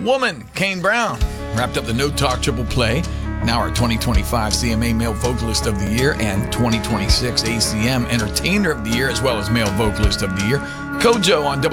Woman, Kane Brown, wrapped up the No Talk Triple Play. Now our 2025 CMA Male Vocalist of the Year and 2026 ACM Entertainer of the Year, as well as Male Vocalist of the Year. Kojo on